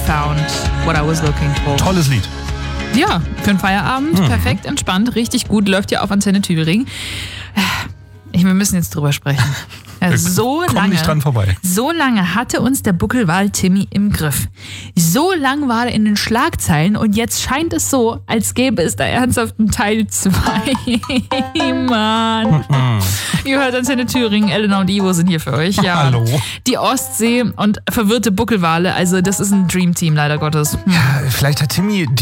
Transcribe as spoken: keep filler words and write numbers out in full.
found what I was looking for. Tolles Lied. Ja, für einen Feierabend. Mhm. Perfekt, entspannt, richtig gut. Läuft ja auf Antenne Tübingen. Ich, wir müssen jetzt drüber sprechen. Ja, so Komm lange, nicht dran vorbei. so lange hatte uns der Buckelwal Timmy im Griff. So lang war er in den Schlagzeilen und jetzt scheint es so, als gäbe es da ernsthaft einen Teil zwei. Mann. Ihr hört Antenne Thüringen, Elena und Ivo sind hier für euch. Ja. Hallo. Die Ostsee und verwirrte Buckelwale, also das ist ein Dreamteam leider Gottes. Hm. Ja, vielleicht hat Timmy